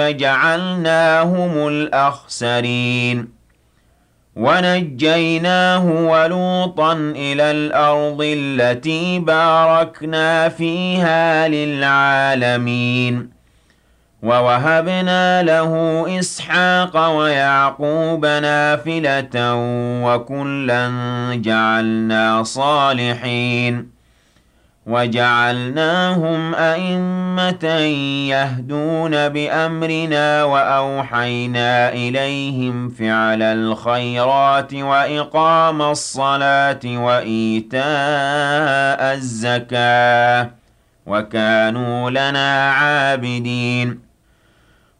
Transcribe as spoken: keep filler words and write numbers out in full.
فجعلناهم الأخسرين ونجيناه ولوطا إلى الأرض التي باركنا فيها للعالمين ووهبنا له إسحاق ويعقوب نافلة وكلا جعلنا صالحين وجعلناهم أئمة يهدون بأمرنا وأوحينا إليهم فعل الخيرات وإقام الصلاة وإيتاء الزكاة وكانوا لنا عابدين